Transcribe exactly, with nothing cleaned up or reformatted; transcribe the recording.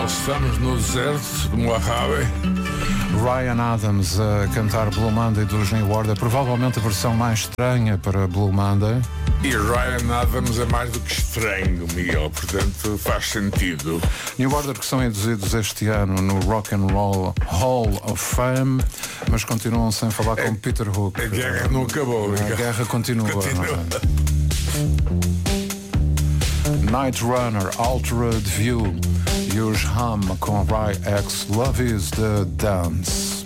estamos no deserto de Mojave. Ryan Adams a cantar Blue Monday dos New Order, provavelmente a versão mais estranha para Blue Monday. E Ryan Adams é mais do que estranho, Miguel, portanto faz sentido. New Order que são induzidos este ano no Rock and Roll Hall of Fame, mas continuam sem falar com Peter Hook. A guerra não acabou, Miguel. A guerra continua. Continua. Night Runner, Altered View, Yush Ham com Rai X, Love is the Dance.